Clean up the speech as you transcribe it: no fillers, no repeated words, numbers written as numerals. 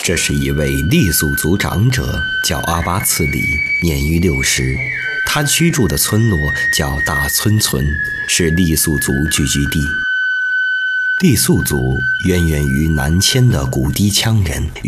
这是一位傈僳族长者，叫阿巴次里，年逾60。他居住的村落叫大村村，是傈僳族聚居地。傈僳族渊源于南迁的古氐羌人